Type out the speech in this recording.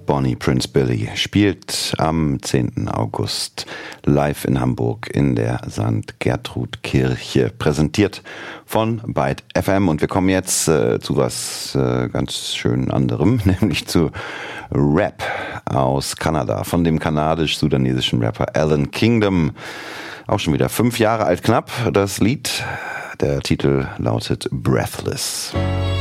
Bonnie Prince Billy spielt am 10. August live in Hamburg in der St. Gertrud Kirche, präsentiert von Byte FM. Und wir kommen jetzt zu was ganz schön anderem, nämlich zu Rap aus Kanada, von dem kanadisch-sudanesischen Rapper Alan Kingdom. Auch schon wieder 5 Jahre alt knapp, das Lied. Der Titel lautet Breathless.